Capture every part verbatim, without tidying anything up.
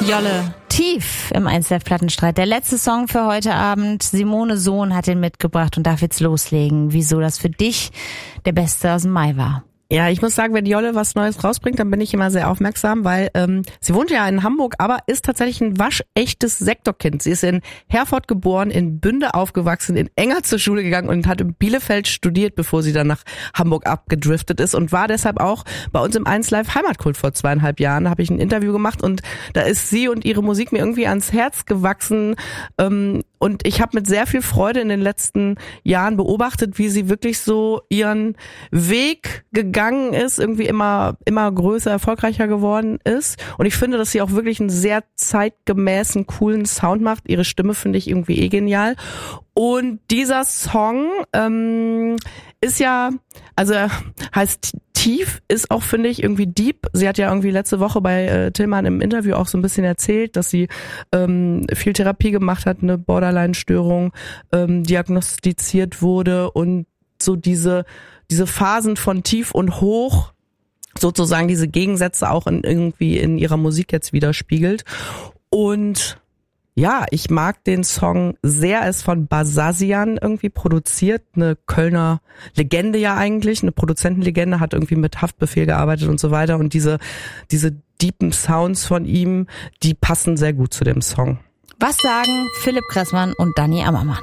Jolle, tief im eins Live Plattenstreit. Der letzte Song für heute Abend. Simone Sohn hat den mitgebracht und darf jetzt loslegen, wieso das für dich der beste aus dem Mai war. Ja, ich muss sagen, wenn Jolle was Neues rausbringt, dann bin ich immer sehr aufmerksam, weil ähm, sie wohnt ja in Hamburg, aber ist tatsächlich ein waschechtes Sektorkind. Sie ist in Herford geboren, in Bünde aufgewachsen, in Enger zur Schule gegangen und hat in Bielefeld studiert, bevor sie dann nach Hamburg abgedriftet ist und war deshalb auch bei uns im eins Live Heimatkult vor zweieinhalb Jahren. Da habe ich ein Interview gemacht und da ist sie und ihre Musik mir irgendwie ans Herz gewachsen. Ähm, Und ich habe mit sehr viel Freude in den letzten Jahren beobachtet, wie sie wirklich so ihren Weg gegangen ist, irgendwie immer immer größer, erfolgreicher geworden ist. Und ich finde, dass sie auch wirklich einen sehr zeitgemäßen, coolen Sound macht. Ihre Stimme finde ich irgendwie eh genial. Und dieser Song ähm, ist ja, also er heißt Tief, ist auch, finde ich, irgendwie deep. Sie hat ja irgendwie letzte Woche bei äh, Tillmann im Interview auch so ein bisschen erzählt, dass sie ähm, viel Therapie gemacht hat, eine Borderline-Störung ähm, diagnostiziert wurde und so diese diese Phasen von tief und hoch, sozusagen diese Gegensätze auch in, irgendwie in ihrer Musik jetzt widerspiegelt. Und ja, ich mag den Song sehr. Er ist von Basazian irgendwie produziert, eine Kölner Legende ja eigentlich, eine Produzentenlegende, hat irgendwie mit Haftbefehl gearbeitet und so weiter. Und diese diese deepen Sounds von ihm, die passen sehr gut zu dem Song. Was sagen Philipp Kressmann und Dani Ammermann?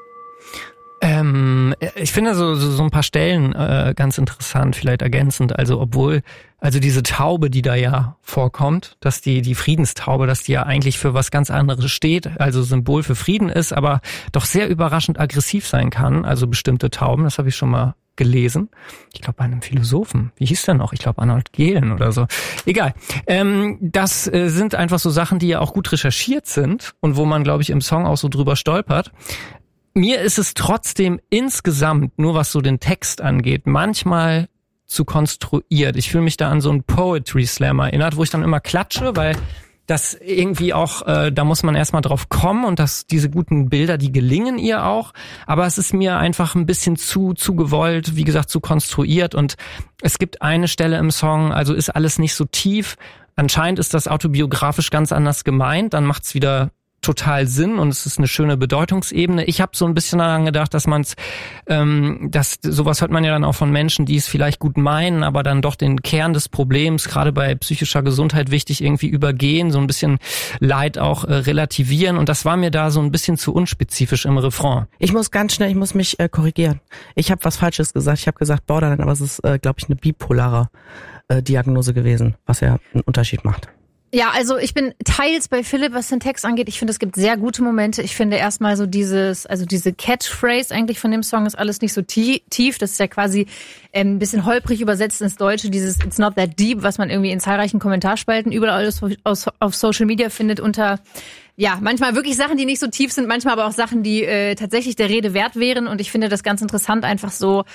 Ähm, ich finde so, so, so ein paar Stellen äh, ganz interessant, vielleicht ergänzend. Also obwohl, also diese Taube, die da ja vorkommt, dass die die Friedenstaube, dass die ja eigentlich für was ganz anderes steht, also Symbol für Frieden ist, aber doch sehr überraschend aggressiv sein kann. Also bestimmte Tauben, das habe ich schon mal gelesen. Ich glaube bei einem Philosophen. Wie hieß der noch? Ich glaube Arnold Gehlen oder so. Egal. Ähm, das äh, sind einfach so Sachen, die ja auch gut recherchiert sind und wo man, glaube ich, im Song auch so drüber stolpert. Mir ist es trotzdem insgesamt, nur was so den Text angeht, manchmal zu konstruiert. Ich fühle mich da an so einen Poetry Slam erinnert, wo ich dann immer klatsche, weil das irgendwie auch, äh, da muss man erstmal drauf kommen und dass diese guten Bilder, die gelingen ihr auch. Aber es ist mir einfach ein bisschen zu, zu gewollt, wie gesagt, zu konstruiert. Und es gibt eine Stelle im Song, also ist alles nicht so tief. Anscheinend ist das autobiografisch ganz anders gemeint, dann macht's wieder total Sinn und es ist eine schöne Bedeutungsebene. Ich habe so ein bisschen daran gedacht, dass man es, ähm, dass sowas hört man ja dann auch von Menschen, die es vielleicht gut meinen, aber dann doch den Kern des Problems, gerade bei psychischer Gesundheit wichtig, irgendwie übergehen, so ein bisschen Leid auch äh, relativieren und das war mir da so ein bisschen zu unspezifisch im Refrain. Ich muss ganz schnell, ich muss mich äh, korrigieren. Ich habe was Falsches gesagt. Ich habe gesagt Borderline, aber es ist, äh, glaube ich, eine bipolare äh, Diagnose gewesen, was ja einen Unterschied macht. Ja, also ich bin teils bei Philipp, was den Text angeht. Ich finde, es gibt sehr gute Momente. Ich finde erstmal so dieses, also diese Catchphrase eigentlich von dem Song ist alles nicht so tief. Das ist ja quasi ähm, ein bisschen holprig übersetzt ins Deutsche. Dieses It's not that deep, was man irgendwie in zahlreichen Kommentarspalten überall aus, aus, auf Social Media findet unter, ja, manchmal wirklich Sachen, die nicht so tief sind, manchmal aber auch Sachen, die äh, tatsächlich der Rede wert wären. Und ich finde das ganz interessant, einfach so,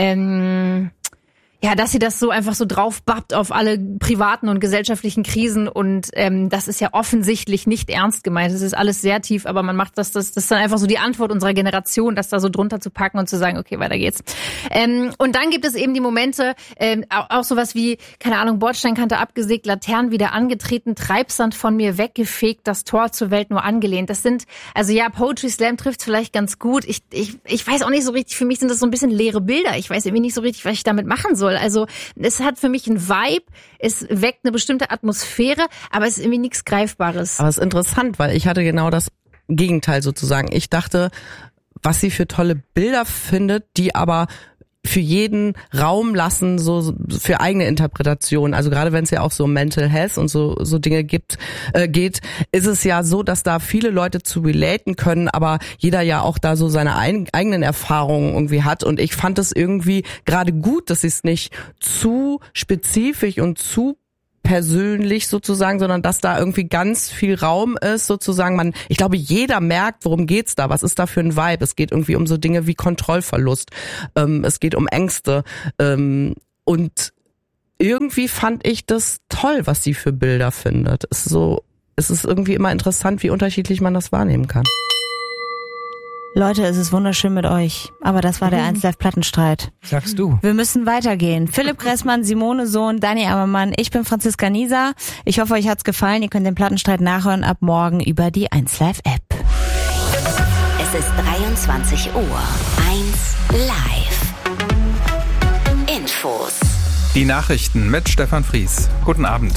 ähm, ja, dass sie das so einfach so drauf bappt auf alle privaten und gesellschaftlichen Krisen und ähm, das ist ja offensichtlich nicht ernst gemeint. Das ist alles sehr tief, aber man macht das, das, das ist dann einfach so die Antwort unserer Generation, das da so drunter zu packen und zu sagen, okay, weiter geht's. Ähm, und dann gibt es eben die Momente, ähm, auch, auch sowas wie, keine Ahnung, Bordsteinkante abgesägt, Laternen wieder angetreten, Treibsand von mir weggefegt, das Tor zur Welt nur angelehnt. Das sind, also ja, Poetry Slam trifft's vielleicht ganz gut. Ich, ich, ich weiß auch nicht so richtig, für mich sind das so ein bisschen leere Bilder. Ich weiß irgendwie nicht so richtig, was ich damit machen soll. Also es hat für mich einen Vibe, es weckt eine bestimmte Atmosphäre, aber es ist irgendwie nichts Greifbares. Aber es ist interessant, weil ich hatte genau das Gegenteil sozusagen. Ich dachte, was sie für tolle Bilder findet, die aber für jeden Raum lassen, so für eigene Interpretation. Also gerade wenn es ja auch so Mental Health und so so Dinge gibt, äh, geht, ist es ja so, dass da viele Leute zu relaten können, aber jeder ja auch da so seine ein, eigenen Erfahrungen irgendwie hat. Und ich fand es irgendwie gerade gut, dass sie es nicht zu spezifisch und zu persönlich sozusagen, sondern dass da irgendwie ganz viel Raum ist sozusagen. Man, ich glaube, jeder merkt, worum geht's da, was ist da für ein Vibe. Es geht irgendwie um so Dinge wie Kontrollverlust, ähm, es geht um Ängste ähm, und irgendwie fand ich das toll, was sie für Bilder findet. Es ist so, es ist irgendwie immer interessant, wie unterschiedlich man das wahrnehmen kann. Leute, es ist wunderschön mit euch, aber das war der eins Live Plattenstreit. Sagst du. Wir müssen weitergehen. Philipp Gressmann, Simone Sohn, Dani Ammermann, ich bin Franziska Nieser. Ich hoffe, euch hat's gefallen. Ihr könnt den Plattenstreit nachhören ab morgen über die eins Live App. Es ist dreiundzwanzig Uhr. eins Live. Infos. Die Nachrichten mit Stefan Fries. Guten Abend.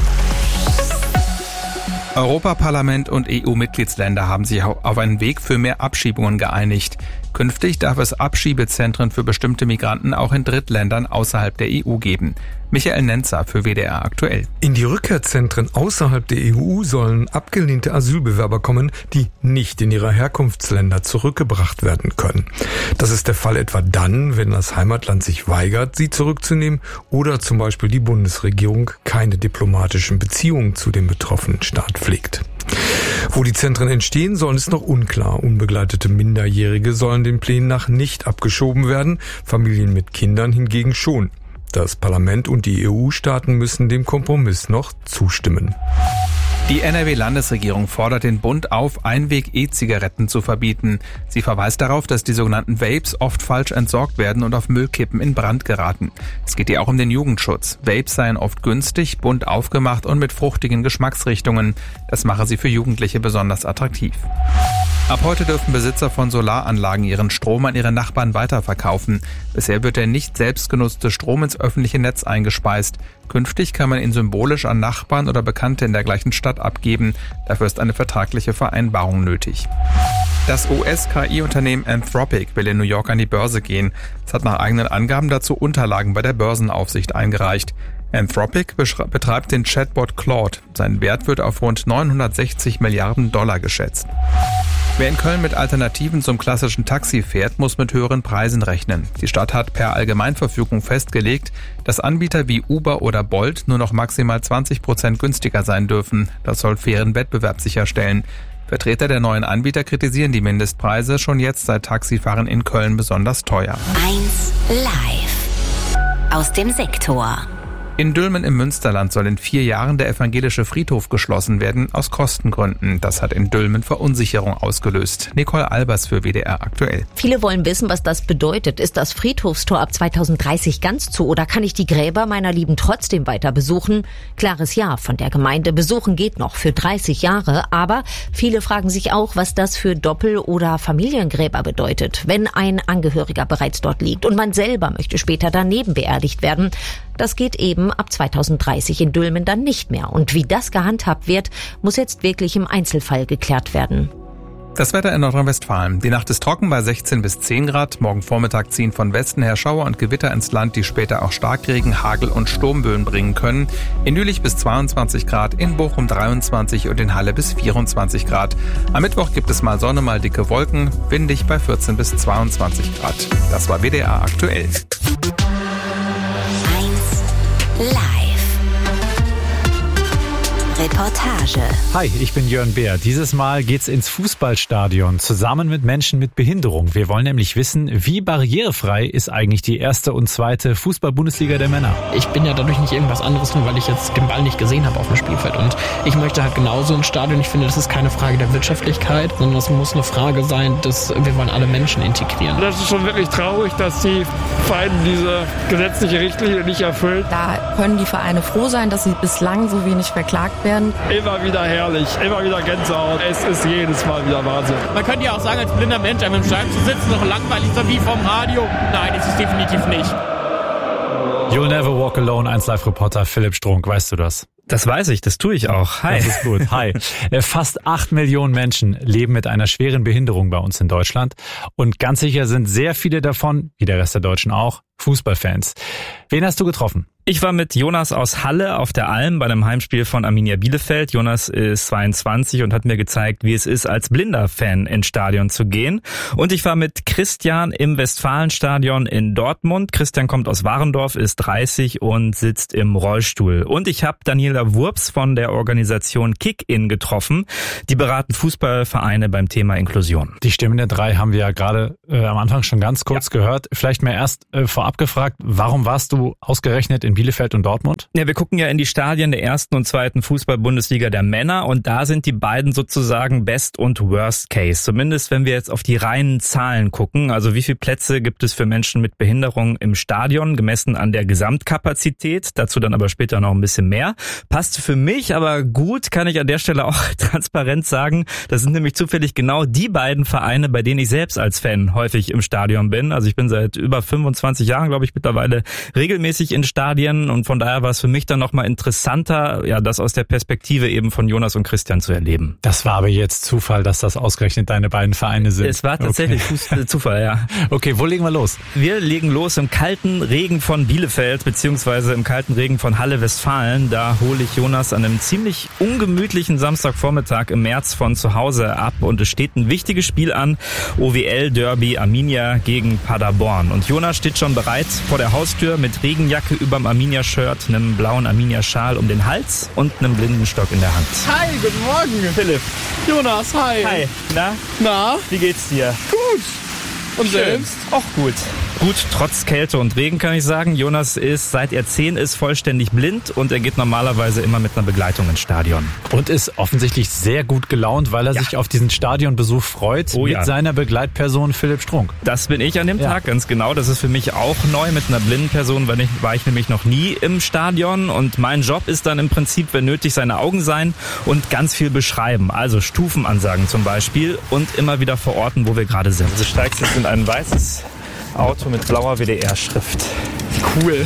Europaparlament und E U-Mitgliedsländer haben sich auf einen Weg für mehr Abschiebungen geeinigt. Künftig darf es Abschiebezentren für bestimmte Migranten auch in Drittländern außerhalb der E U geben. Michael Nenzer für W D R aktuell. In die Rückkehrzentren außerhalb der E U sollen abgelehnte Asylbewerber kommen, die nicht in ihre Herkunftsländer zurückgebracht werden können. Das ist der Fall etwa dann, wenn das Heimatland sich weigert, sie zurückzunehmen oder zum Beispiel die Bundesregierung keine diplomatischen Beziehungen zu dem betroffenen Staat pflegt. Wo die Zentren entstehen, sollen ist noch unklar. Unbegleitete Minderjährige sollen den Plänen nach nicht abgeschoben werden, Familien mit Kindern hingegen schon. Das Parlament und die E U-Staaten müssen dem Kompromiss noch zustimmen. Die N R W-Landesregierung fordert den Bund auf, Einweg-E-Zigaretten zu verbieten. Sie verweist darauf, dass die sogenannten Vapes oft falsch entsorgt werden und auf Müllkippen in Brand geraten. Es geht hier auch um den Jugendschutz. Vapes seien oft günstig, bunt aufgemacht und mit fruchtigen Geschmacksrichtungen. Das mache sie für Jugendliche besonders attraktiv. Ab heute dürfen Besitzer von Solaranlagen ihren Strom an ihre Nachbarn weiterverkaufen. Bisher wird der nicht selbstgenutzte Strom ins öffentliche Netz eingespeist. Künftig kann man ihn symbolisch an Nachbarn oder Bekannte in der gleichen Stadt abgeben. Dafür ist eine vertragliche Vereinbarung nötig. Das U S-K I-Unternehmen Anthropic will in New York an die Börse gehen. Es hat nach eigenen Angaben dazu Unterlagen bei der Börsenaufsicht eingereicht. Anthropic betreibt den Chatbot Claude. Sein Wert wird auf rund neunhundertsechzig Milliarden Dollar geschätzt. Wer in Köln mit Alternativen zum klassischen Taxi fährt, muss mit höheren Preisen rechnen. Die Stadt hat per Allgemeinverfügung festgelegt, dass Anbieter wie Uber oder Bolt nur noch maximal zwanzig Prozent günstiger sein dürfen. Das soll fairen Wettbewerb sicherstellen. Vertreter der neuen Anbieter kritisieren die Mindestpreise. Schon jetzt sei Taxifahren in Köln besonders teuer. eins Live. Aus dem Sektor. In Dülmen im Münsterland soll in vier Jahren der evangelische Friedhof geschlossen werden, aus Kostengründen. Das hat in Dülmen Verunsicherung ausgelöst. Nicole Albers für W D R aktuell. Viele wollen wissen, was das bedeutet. Ist das Friedhofstor ab zweitausenddreißig ganz zu oder kann ich die Gräber meiner Lieben trotzdem weiter besuchen? Klares Ja von der Gemeinde. Besuchen geht noch für dreißig Jahre, aber viele fragen sich auch, was das für Doppel- oder Familiengräber bedeutet, wenn ein Angehöriger bereits dort liegt und man selber möchte später daneben beerdigt werden. Das geht eben ab zweitausenddreißig in Dülmen dann nicht mehr. Und wie das gehandhabt wird, muss jetzt wirklich im Einzelfall geklärt werden. Das Wetter in Nordrhein-Westfalen. Die Nacht ist trocken bei sechzehn bis zehn Grad. Morgen Vormittag ziehen von Westen her Schauer und Gewitter ins Land, die später auch Starkregen, Hagel und Sturmböen bringen können. In Jülich bis zweiundzwanzig Grad, in Bochum dreiundzwanzig und in Halle bis vierundzwanzig Grad. Am Mittwoch gibt es mal Sonne, mal dicke Wolken, windig bei vierzehn bis zweiundzwanzig Grad. Das war W D R aktuell. Live. Reportage. Hi, ich bin Jörn Beer. Dieses Mal geht's ins Fußballstadion zusammen mit Menschen mit Behinderung. Wir wollen nämlich wissen, wie barrierefrei ist eigentlich die erste und zweite Fußball-Bundesliga der Männer. Ich bin ja dadurch nicht irgendwas anderes, nur weil ich jetzt den Ball nicht gesehen habe auf dem Spielfeld. Und ich möchte halt genauso ein Stadion. Ich finde, das ist keine Frage der Wirtschaftlichkeit, sondern es muss eine Frage sein, dass wir wollen alle Menschen integrieren. Das ist schon wirklich traurig, dass die Vereine diese gesetzliche Richtlinie nicht erfüllen. Da können die Vereine froh sein, dass sie bislang so wenig verklagt werden. Immer wieder herrlich, immer wieder Gänsehaut. Es ist jedes Mal wieder Wahnsinn. Man könnte ja auch sagen, als blinder Mensch einem im Stadion zu sitzen, noch langweilig so wie vom Radio. Nein, ist es definitiv nicht. You'll never walk alone, eins Live-Reporter Philipp Strunk, weißt du das? Das weiß ich, das tue ich auch. Hi. Das ist gut. Hi. Fast acht Millionen Menschen leben mit einer schweren Behinderung bei uns in Deutschland. Und ganz sicher sind sehr viele davon, wie der Rest der Deutschen auch, Fußballfans. Wen hast du getroffen? Ich war mit Jonas aus Halle auf der Alm bei einem Heimspiel von Arminia Bielefeld. Jonas ist zweiundzwanzig und hat mir gezeigt, wie es ist, als blinder Fan ins Stadion zu gehen. Und ich war mit Christian im Westfalenstadion in Dortmund. Christian kommt aus Warendorf, ist dreißig und sitzt im Rollstuhl. Und ich habe Daniela Wurps von der Organisation Kick-In getroffen. Die beraten Fußballvereine beim Thema Inklusion. Die Stimmen der drei haben wir ja gerade äh, am Anfang schon ganz kurz ja. gehört. Vielleicht mal erst äh, vorab vorab gefragt, warum warst du ausgerechnet in Bielefeld und Dortmund? Ja, wir gucken ja in die Stadien der ersten und zweiten Fußball-Bundesliga der Männer und da sind die beiden sozusagen Best und Worst Case. Zumindest wenn wir jetzt auf die reinen Zahlen gucken. Also wie viele Plätze gibt es für Menschen mit Behinderung im Stadion, gemessen an der Gesamtkapazität. Dazu dann aber später noch ein bisschen mehr. Passt für mich aber gut, kann ich an der Stelle auch transparent sagen. Das sind nämlich zufällig genau die beiden Vereine, bei denen ich selbst als Fan häufig im Stadion bin. Also ich bin seit über fünfundzwanzig Jahren, glaube ich, mittlerweile regelmäßig in Stadien und von daher war es für mich dann nochmal interessanter, ja, das aus der Perspektive eben von Jonas und Christian zu erleben. Das war aber jetzt Zufall, dass das ausgerechnet deine beiden Vereine sind. Es war tatsächlich okay. Zufall, ja. Okay, wo legen wir los? Wir legen los im kalten Regen von Bielefeld, beziehungsweise im kalten Regen von Halle Westfalen. Da hole ich Jonas an einem ziemlich ungemütlichen Samstagvormittag im März von zu Hause ab und es steht ein wichtiges Spiel an. O W L-Derby Arminia gegen Paderborn. Und Jonas steht schon bereit vor der Haustür mit Regenjacke überm Arminia-Shirt, einem blauen Arminia-Schal um den Hals und einem Blindenstock in der Hand. Hi, guten Morgen. Philipp. Jonas, hi. Hi. Na? Na? Wie geht's dir? Gut. Und Schön. selbst? Auch gut. Gut, trotz Kälte und Regen kann ich sagen. Jonas ist, seit er zehn ist, vollständig blind und er geht normalerweise immer mit einer Begleitung ins Stadion. Und ist offensichtlich sehr gut gelaunt, weil er ja. sich auf diesen Stadionbesuch freut oh, mit ja. seiner Begleitperson Philipp Strunk. Das bin ich an dem ja. Tag, ganz genau. Das ist für mich auch neu. Mit einer blinden Person war ich, war ich nämlich noch nie im Stadion und mein Job ist dann im Prinzip, wenn nötig, seine Augen sein und ganz viel beschreiben. Also Stufenansagen zum Beispiel und immer wieder verorten, wo wir gerade sind. Also steigst jetzt in ein weißes Auto mit blauer W D R-Schrift. Cool.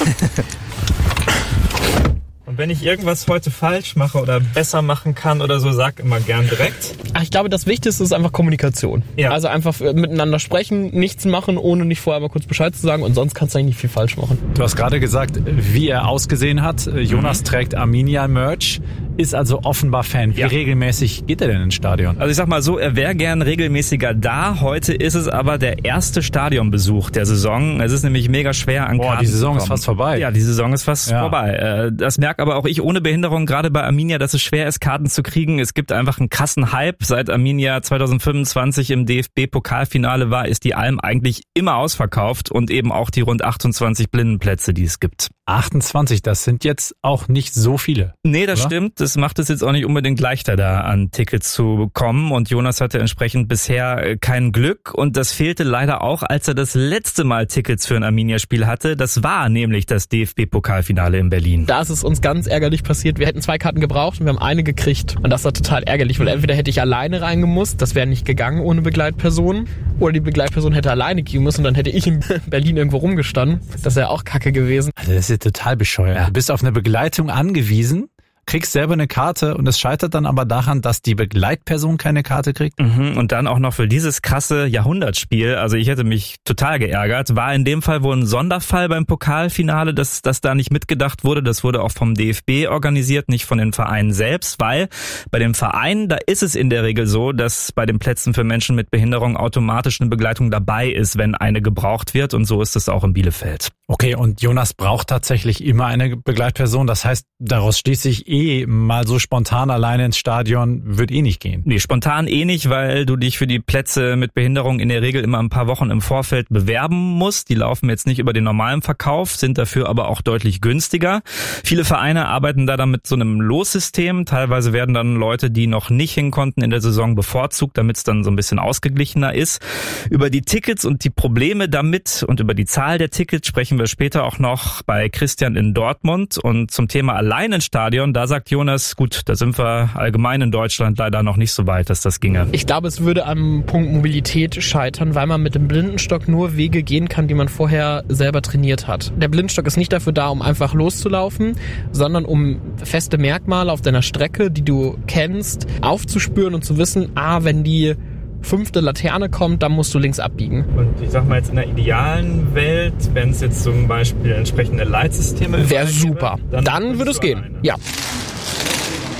Und wenn ich irgendwas heute falsch mache oder besser machen kann oder so, sag immer gern direkt. Ach, ich glaube, das Wichtigste ist einfach Kommunikation. Ja. Also einfach miteinander sprechen, nichts machen, ohne nicht vorher mal kurz Bescheid zu sagen und sonst kannst du eigentlich nicht viel falsch machen. Du hast gerade gesagt, wie er ausgesehen hat. Jonas mhm. trägt Arminia-Merch, ist also offenbar Fan. Wie ja. regelmäßig geht er denn ins Stadion? Also ich sag mal so, er wäre gern regelmäßiger da. Heute ist es aber der erste Stadionbesuch der Saison. Es ist nämlich mega schwer an Boah, Karten die Saison zu ist kommen. fast vorbei. Ja, die Saison ist fast ja. vorbei. Das merke aber auch ich ohne Behinderung, gerade bei Arminia, dass es schwer ist, Karten zu kriegen. Es gibt einfach einen krassen Hype. Seit Arminia zwanzig fünfundzwanzig im D F B-Pokalfinale war, ist die Alm eigentlich immer ausverkauft und eben auch die rund achtundzwanzig Blindenplätze, die es gibt. achtundzwanzig, das sind jetzt auch nicht so viele. Nee, das oder? stimmt. Das macht es jetzt auch nicht unbedingt leichter, da an Tickets zu bekommen. Und Jonas hatte entsprechend bisher kein Glück. Und das fehlte leider auch, als er das letzte Mal Tickets für ein Arminia-Spiel hatte. Das war nämlich das D F B-Pokalfinale in Berlin. Da ist es uns ganz ärgerlich passiert. Wir hätten zwei Karten gebraucht und wir haben eine gekriegt. Und das war total ärgerlich, weil entweder hätte ich alleine reingemusst, das wäre nicht gegangen ohne Begleitperson, oder die Begleitperson hätte alleine gehen müssen und dann hätte ich in Berlin irgendwo rumgestanden. Das wäre auch kacke gewesen. Also das ist ja total bescheuert. Ja. Du bist auf eine Begleitung angewiesen, kriegst selber eine Karte und es scheitert dann aber daran, dass die Begleitperson keine Karte kriegt. Mhm, und dann auch noch für dieses krasse Jahrhundertspiel, also ich hätte mich total geärgert, war in dem Fall wohl ein Sonderfall beim Pokalfinale, dass, dass da nicht mitgedacht wurde. Das wurde auch vom D F B organisiert, nicht von den Vereinen selbst, weil bei den Vereinen, da ist es in der Regel so, dass bei den Plätzen für Menschen mit Behinderung automatisch eine Begleitung dabei ist, wenn eine gebraucht wird und so ist es auch in Bielefeld. Okay, und Jonas braucht tatsächlich immer eine Begleitperson, das heißt, daraus schließe ich eh mal so spontan alleine ins Stadion wird eh nicht gehen. Nee, spontan eh nicht, weil du dich für die Plätze mit Behinderung in der Regel immer ein paar Wochen im Vorfeld bewerben musst. Die laufen jetzt nicht über den normalen Verkauf, sind dafür aber auch deutlich günstiger. Viele Vereine arbeiten da dann mit so einem Lossystem. Teilweise werden dann Leute, die noch nicht hin konnten in der Saison, bevorzugt, damit es dann so ein bisschen ausgeglichener ist. Über die Tickets und die Probleme damit und über die Zahl der Tickets sprechen wir später auch noch bei Christian in Dortmund. Und zum Thema allein ins Stadion, da sagt Jonas, gut, da sind wir allgemein in Deutschland leider noch nicht so weit, dass das ginge. Ich glaube, es würde am Punkt Mobilität scheitern, weil man mit dem Blindenstock nur Wege gehen kann, die man vorher selber trainiert hat. Der Blindenstock ist nicht dafür da, um einfach loszulaufen, sondern um feste Merkmale auf deiner Strecke, die du kennst, aufzuspüren und zu wissen, ah, wenn die fünfte Laterne kommt, dann musst du links abbiegen. Und ich sag mal jetzt in der idealen Welt, wenn es jetzt zum Beispiel entsprechende Leitsysteme wäre super. Dann, dann würde es gehen, eine. Ja.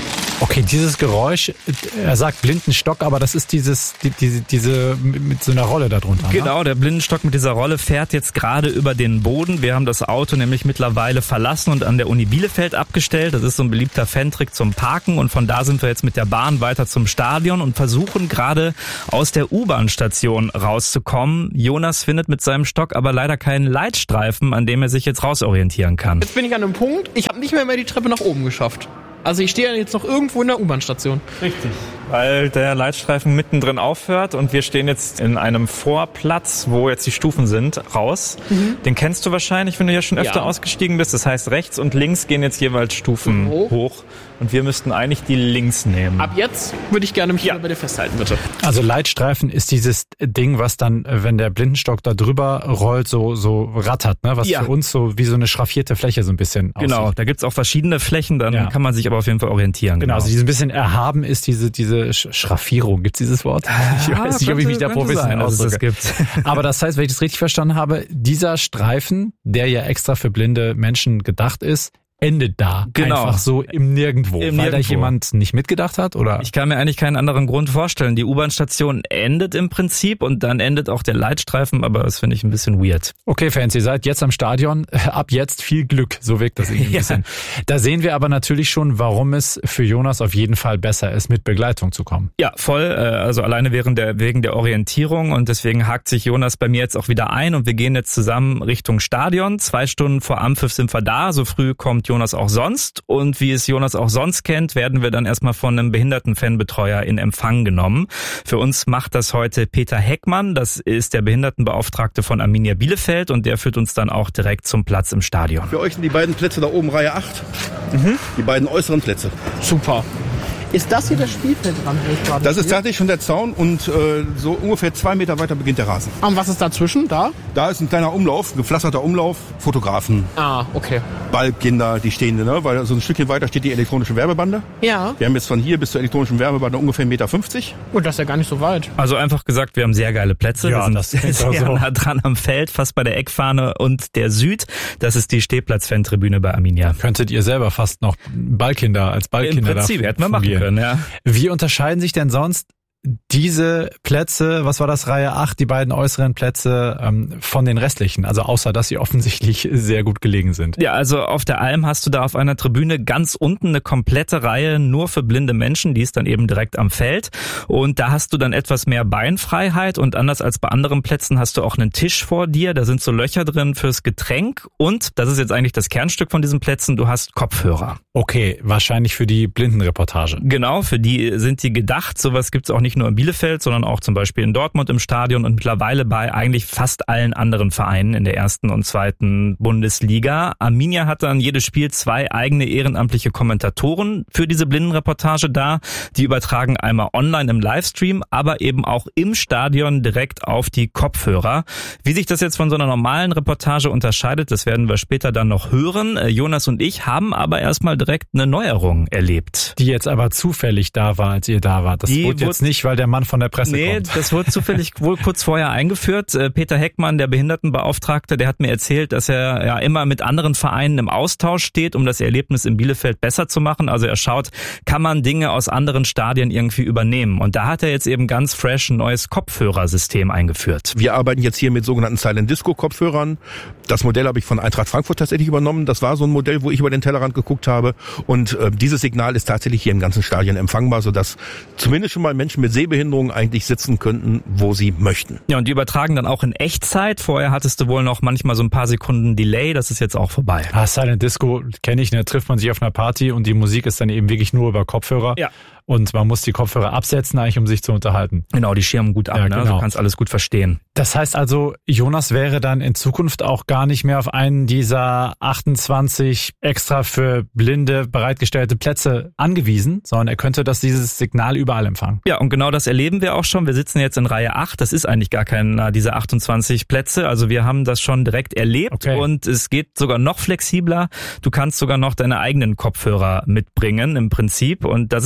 Okay, dieses Geräusch, er sagt Blindenstock, aber das ist dieses, die, diese, diese mit so einer Rolle da drunter. Genau, ne? Der Blindenstock mit dieser Rolle fährt jetzt gerade über den Boden. Wir haben das Auto nämlich mittlerweile verlassen und an der Uni Bielefeld abgestellt. Das ist so ein beliebter Fantrick zum Parken und von da sind wir jetzt mit der Bahn weiter zum Stadion und versuchen gerade aus der U-Bahn-Station rauszukommen. Jonas findet mit seinem Stock aber leider keinen Leitstreifen, an dem er sich jetzt rausorientieren kann. Jetzt bin ich an einem Punkt, ich habe nicht mehr, mehr die Treppe nach oben geschafft. Also ich stehe jetzt noch irgendwo in der U-Bahn-Station. Richtig. Weil der Leitstreifen mittendrin aufhört und wir stehen jetzt in einem Vorplatz, wo jetzt die Stufen sind, raus. Mhm. Den kennst du wahrscheinlich, wenn du ja schon öfter ja. ausgestiegen bist. Das heißt, rechts und links gehen jetzt jeweils Stufen hoch. hoch. Und wir müssten eigentlich die links nehmen. Ab jetzt würde ich gerne mich ja. bei dir festhalten, bitte. Also Leitstreifen ist dieses Ding, was dann, wenn der Blindenstock da drüber rollt, so so rattert, ne? Was ja. für uns so wie so eine schraffierte Fläche so ein bisschen aussieht. Genau, da gibt's auch verschiedene Flächen, dann ja. kann man sich aber auf jeden Fall orientieren. Genau, genau. Also dieses bisschen erhaben ist diese diese Schraffierung. Gibt's dieses Wort? Ich ja, weiß nicht, ob ich mich da professionell ausdrücke. Das gibt. Aber das heißt, wenn ich das richtig verstanden habe, dieser Streifen, der ja extra für blinde Menschen gedacht ist, endet da genau. einfach so im Nirgendwo, Im weil Nirgendwo. da jemand nicht mitgedacht hat, oder? Ich kann mir eigentlich keinen anderen Grund vorstellen. Die U-Bahn-Station endet im Prinzip und dann endet auch der Leitstreifen, aber das finde ich ein bisschen weird. Okay, Fans, ihr seid jetzt am Stadion. Ab jetzt viel Glück, so wirkt das irgendwie ein bisschen. Ja. Da sehen wir aber natürlich schon, warum es für Jonas auf jeden Fall besser ist, mit Begleitung zu kommen. Ja, voll. Also alleine während der, wegen der Orientierung und deswegen hakt sich Jonas bei mir jetzt auch wieder ein und wir gehen jetzt zusammen Richtung Stadion. Zwei Stunden vor Anpfiff sind wir da. So früh kommt Jonas auch sonst und wie es Jonas auch sonst kennt, werden wir dann erstmal von einem Behindertenfanbetreuer in Empfang genommen. Für uns macht das heute Peter Heckmann, das ist der Behindertenbeauftragte von Arminia Bielefeld und der führt uns dann auch direkt zum Platz im Stadion. Für euch sind die beiden Plätze da oben Reihe acht, mhm. die beiden äußeren Plätze. Super. Ist das hier das Spielfeldrand, wo ich gerade Das ist tatsächlich schon der Zaun und äh, so ungefähr zwei Meter weiter beginnt der Rasen. Und was ist dazwischen, da? Da ist ein kleiner Umlauf, gepflasterter Umlauf, Fotografen. Ah, okay. Ballkinder, die stehen, ne? Weil so ein Stückchen weiter steht die elektronische Werbebande. Ja. Wir haben jetzt von hier bis zur elektronischen Werbebande ungefähr eins Komma fünfzig Meter. Und das ist ja gar nicht so weit. Also einfach gesagt, wir haben sehr geile Plätze. Ja, wir sind das sehr, ist sehr so. nah dran am Feld, fast bei der Eckfahne und der Süd. Das ist die Stehplatz-Fantribüne bei Arminia. Könntet ihr selber fast noch Ballkinder als Ballkinder Im Prinzip da hätten wir machen können, ja. Wie unterscheiden sich denn sonst diese Plätze, was war das, Reihe acht, die beiden äußeren Plätze ähm, von den restlichen? Also außer, dass sie offensichtlich sehr gut gelegen sind. Ja, also auf der Alm hast du da auf einer Tribüne ganz unten eine komplette Reihe nur für blinde Menschen, die ist dann eben direkt am Feld. Und da hast du dann etwas mehr Beinfreiheit und anders als bei anderen Plätzen hast du auch einen Tisch vor dir, da sind so Löcher drin fürs Getränk und, das ist jetzt eigentlich das Kernstück von diesen Plätzen, du hast Kopfhörer. Okay, wahrscheinlich für die Blindenreportage. Genau, für die sind die gedacht. Sowas gibt's auch nicht nur in Bielefeld, sondern auch zum Beispiel in Dortmund im Stadion und mittlerweile bei eigentlich fast allen anderen Vereinen in der ersten und zweiten Bundesliga. Arminia hat dann jedes Spiel zwei eigene ehrenamtliche Kommentatoren für diese Blindenreportage da. Die übertragen einmal online im Livestream, aber eben auch im Stadion direkt auf die Kopfhörer. Wie sich das jetzt von so einer normalen Reportage unterscheidet, das werden wir später dann noch hören. Jonas und ich haben aber erstmal direkt eine Neuerung erlebt. Die jetzt aber zufällig da war, als ihr da wart. Das Die wurde jetzt nicht, weil der Mann von der Presse nee, kommt. Nee, das wurde zufällig wohl kurz vorher eingeführt. Peter Heckmann, der Behindertenbeauftragte, der hat mir erzählt, dass er ja immer mit anderen Vereinen im Austausch steht, um das Erlebnis in Bielefeld besser zu machen. Also er schaut, kann man Dinge aus anderen Stadien irgendwie übernehmen. Und da hat er jetzt eben ganz fresh ein neues Kopfhörersystem eingeführt. Wir arbeiten jetzt hier mit sogenannten Silent Disco Kopfhörern. Das Modell habe ich von Eintracht Frankfurt tatsächlich übernommen. Das war so ein Modell, wo ich über den Tellerrand geguckt habe. Und äh, dieses Signal ist tatsächlich hier im ganzen Stadion empfangbar, sodass zumindest schon mal Menschen mit Sehbehinderung eigentlich sitzen könnten, wo sie möchten. Ja, und die übertragen dann auch in Echtzeit. Vorher hattest du wohl noch manchmal so ein paar Sekunden Delay. Das ist jetzt auch vorbei. Ah, Silent Disco kenne ich, ne? Trifft man sich auf einer Party und die Musik ist dann eben wirklich nur über Kopfhörer. Ja. Und man muss die Kopfhörer absetzen, eigentlich, um sich zu unterhalten. Genau, die schirmen gut ab, ja, ne? Genau. Du kannst alles gut verstehen. Das heißt also, Jonas wäre dann in Zukunft auch gar nicht mehr auf einen dieser achtundzwanzig extra für Blinde bereitgestellte Plätze angewiesen, sondern er könnte das dieses Signal überall empfangen. Ja, und genau das erleben wir auch schon. Wir sitzen jetzt in Reihe acht. Das ist eigentlich gar keiner dieser achtundzwanzig Plätze. Also wir haben das schon direkt erlebt. Okay. Und es geht sogar noch flexibler. Du kannst sogar noch deine eigenen Kopfhörer mitbringen im Prinzip. Und das ist dann einfach noch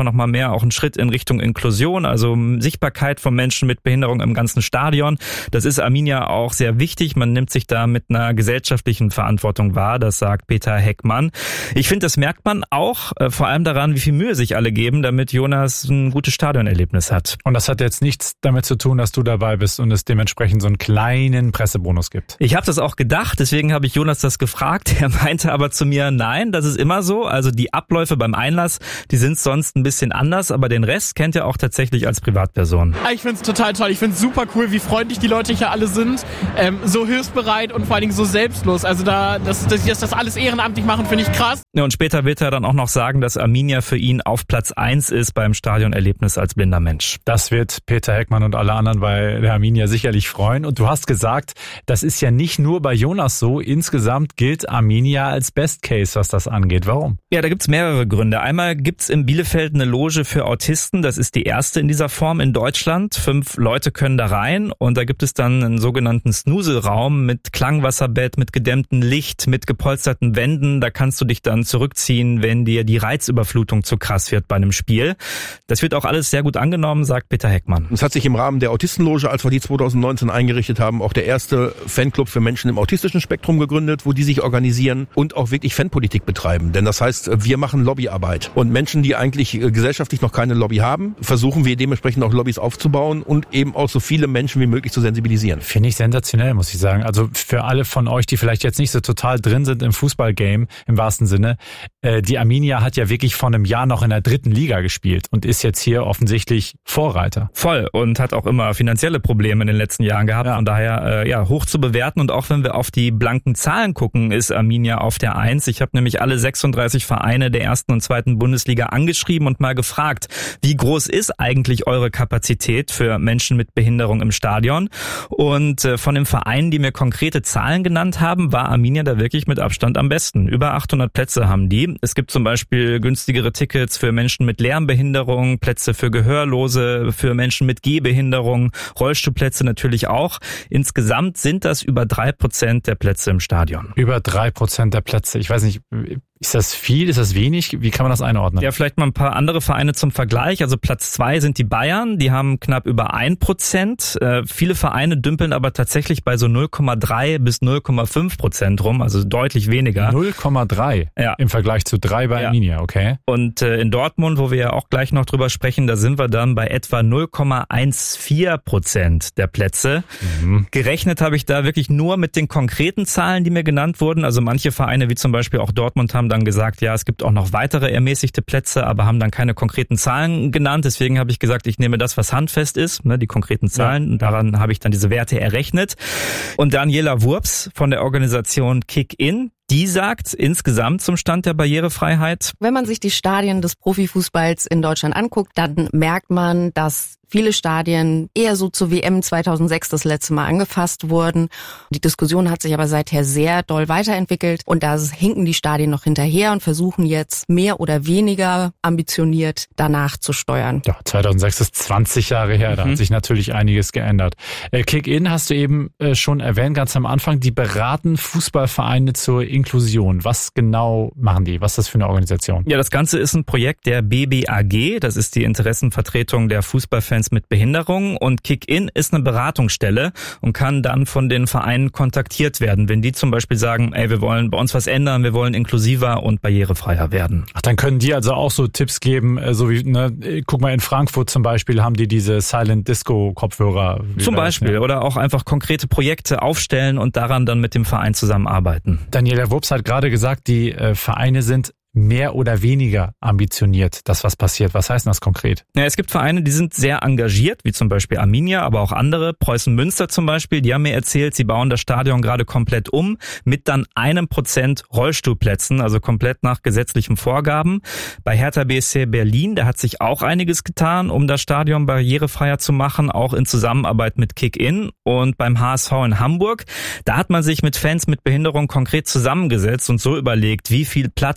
nochmal mehr auch ein Schritt in Richtung Inklusion, also Sichtbarkeit von Menschen mit Behinderung im ganzen Stadion. Das ist Arminia auch sehr wichtig. Man nimmt sich da mit einer gesellschaftlichen Verantwortung wahr, das sagt Peter Heckmann. Ich finde, das merkt man auch, äh, vor allem daran, wie viel Mühe sich alle geben, damit Jonas ein gutes Stadionerlebnis hat. Und das hat jetzt nichts damit zu tun, dass du dabei bist und es dementsprechend so einen kleinen Pressebonus gibt. Ich habe das auch gedacht, deswegen habe ich Jonas das gefragt. Er meinte aber zu mir, nein, das ist immer so. Also die Abläufe beim Einlass, die sind sonst ein bisschen anders, aber den Rest kennt er auch tatsächlich als Privatperson. Ich find's total toll. Ich find's super cool, wie freundlich die Leute hier alle sind. Ähm, so hilfsbereit und vor allen Dingen so selbstlos. Also da, dass, dass die das alles ehrenamtlich machen, finde ich krass. Ja, und später wird er dann auch noch sagen, dass Arminia für ihn auf Platz eins ist beim Stadionerlebnis als blinder Mensch. Das wird Peter Heckmann und alle anderen bei der Arminia sicherlich freuen. Und du hast gesagt, das ist ja nicht nur bei Jonas so. Insgesamt gilt Arminia als Best Case, was das angeht. Warum? Ja, da gibt's mehrere Gründe. Einmal gibt's in Bielefeld eine Loge für Autisten. Das ist die erste in dieser Form in Deutschland. Fünf Leute können da rein und da gibt es dann einen sogenannten Snooze-Raum mit Klangwasserbett, mit gedämmtem Licht, mit gepolsterten Wänden. Da kannst du dich dann zurückziehen, wenn dir die Reizüberflutung zu krass wird bei einem Spiel. Das wird auch alles sehr gut angenommen, sagt Peter Heckmann. Es hat sich im Rahmen der Autistenloge, als wir die zwanzig neunzehn eingerichtet haben, auch der erste Fanclub für Menschen im autistischen Spektrum gegründet, wo die sich organisieren und auch wirklich Fanpolitik betreiben. Denn das heißt, wir machen Lobbyarbeit. Und Menschen, die eigentlich gesellschaftlich noch keine Lobby haben, versuchen wir dementsprechend auch Lobbys aufzubauen und eben auch so viele Menschen wie möglich zu sensibilisieren. Finde ich sensationell, muss ich sagen. Also für alle von euch, die vielleicht jetzt nicht so total drin sind im Fußballgame, im wahrsten Sinne, äh, die Arminia hat ja wirklich vor einem Jahr noch in der dritten Liga gespielt und ist jetzt hier offensichtlich Vorreiter. Voll, und hat auch immer finanzielle Probleme in den letzten Jahren gehabt. Ja. Von daher äh, ja hoch zu bewerten. Und auch wenn wir auf die blanken Zahlen gucken, ist Arminia auf der Eins. Ich habe nämlich alle sechsunddreißig Vereine der ersten und zweiten Bundesliga angeschrieben und mal gefragt, wie groß ist eigentlich eure Kapazität für Menschen mit Behinderung im Stadion? Und äh, von den Vereinen, die mir konkrete Zahlen genannt haben, war Arminia da wirklich mit Abstand am besten. Über achthundert Plätze haben die. Es gibt zum Beispiel günstigere Tickets für Menschen mit Lernbehinderung, Plätze für Gehörlose, für Menschen mit Gehbehinderung, Rollstuhlplätze natürlich auch. Insgesamt sind das über drei Prozent der Plätze im Stadion. Über drei Prozent der Plätze. Ich weiß nicht, ist das viel, ist das wenig? Wie kann man das einordnen? Ja, vielleicht mal ein paar andere Vereine zum Vergleich. Also Platz zwei sind die Bayern, die haben knapp über ein Prozent. Äh, viele Vereine dümpeln aber tatsächlich bei so null Komma drei bis null Komma fünf Prozent rum, also deutlich weniger. null Komma drei ja. Im Vergleich zu drei bei ja. Arminia, okay. Und äh, in Dortmund, wo wir ja auch gleich noch drüber sprechen, da sind wir dann bei etwa null Komma vierzehn Prozent der Plätze. Mhm. Gerechnet habe ich da wirklich nur mit den konkreten Zahlen, die mir genannt wurden. Also manche Vereine, wie zum Beispiel auch Dortmund, haben dann gesagt, ja, es gibt auch noch weitere ermäßigte Plätze, aber haben dann keine konkreten Zahlen genannt. Deswegen habe ich gesagt, ich nehme das, was handfest ist, ne, die konkreten Zahlen. Ja. Und daran habe ich dann diese Werte errechnet. Und Daniela Wurps von der Organisation Kick-In, die sagt insgesamt zum Stand der Barrierefreiheit: Wenn man sich die Stadien des Profifußballs in Deutschland anguckt, dann merkt man, dass viele Stadien eher so zur W M zweitausendsechs das letzte Mal angefasst wurden. Die Diskussion hat sich aber seither sehr doll weiterentwickelt und da hinken die Stadien noch hinterher und versuchen jetzt mehr oder weniger ambitioniert danach zu steuern. Ja, zweitausendsechs ist zwanzig Jahre her, da mhm. hat sich natürlich einiges geändert. Kick-In hast du eben schon erwähnt, ganz am Anfang, die beraten Fußballvereine zur Inklusion. Was genau machen die? Was ist das für eine Organisation? Ja, das Ganze ist ein Projekt der B B A G, das ist die Interessenvertretung der Fußballfans mit Behinderung, und Kick-In ist eine Beratungsstelle und kann dann von den Vereinen kontaktiert werden, wenn die zum Beispiel sagen, ey, wir wollen bei uns was ändern, wir wollen inklusiver und barrierefreier werden. Ach, dann können die also auch so Tipps geben, so wie, ne, guck mal, in Frankfurt zum Beispiel haben die diese Silent Disco Kopfhörer. Zum Beispiel, ja. Oder auch einfach konkrete Projekte aufstellen und daran dann mit dem Verein zusammenarbeiten. Daniela Wurps hat gerade gesagt, die äh, Vereine sind mehr oder weniger ambitioniert, das was passiert. Was heißt das konkret? Ja, es gibt Vereine, die sind sehr engagiert, wie zum Beispiel Arminia, aber auch andere. Preußen Münster zum Beispiel, die haben mir erzählt, sie bauen das Stadion gerade komplett um mit dann einem Prozent Rollstuhlplätzen, also komplett nach gesetzlichen Vorgaben. Bei Hertha B S C Berlin, da hat sich auch einiges getan, um das Stadion barrierefreier zu machen, auch in Zusammenarbeit mit Kick-In. Und beim H S V in Hamburg, da hat man sich mit Fans mit Behinderung konkret zusammengesetzt und so überlegt, wie viel Platz braucht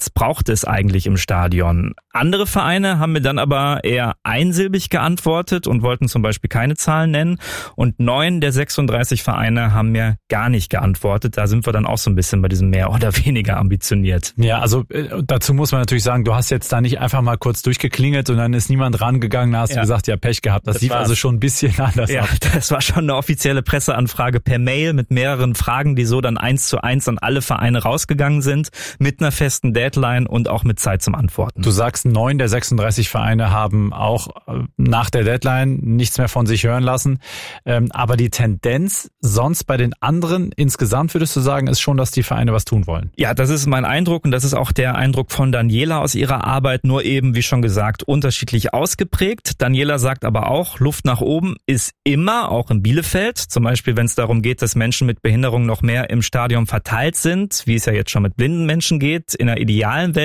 braucht es eigentlich im Stadion? Andere Vereine haben mir dann aber eher einsilbig geantwortet und wollten zum Beispiel keine Zahlen nennen. Und neun der sechsunddreißig Vereine haben mir gar nicht geantwortet. Da sind wir dann auch so ein bisschen bei diesem mehr oder weniger ambitioniert. Ja, also äh, dazu muss man natürlich sagen, du hast jetzt da nicht einfach mal kurz durchgeklingelt und dann ist niemand rangegangen, da hast ja. du gesagt, ja, Pech gehabt. Das, das lief war's. Also schon ein bisschen anders ja, ab. Das war schon eine offizielle Presseanfrage per Mail mit mehreren Fragen, die so dann eins zu eins an alle Vereine rausgegangen sind, mit einer festen Deadline und auch mit Zeit zum Antworten. Du sagst, neun der sechsunddreißig Vereine haben auch nach der Deadline nichts mehr von sich hören lassen. Ähm, aber die Tendenz sonst bei den anderen insgesamt, würdest du sagen, ist schon, dass die Vereine was tun wollen? Ja, das ist mein Eindruck und das ist auch der Eindruck von Daniela aus ihrer Arbeit, nur eben, wie schon gesagt, unterschiedlich ausgeprägt. Daniela sagt aber auch, Luft nach oben ist immer, auch in Bielefeld, zum Beispiel, wenn es darum geht, dass Menschen mit Behinderung noch mehr im Stadion verteilt sind, wie es ja jetzt schon mit blinden Menschen geht. In einer idealen Welt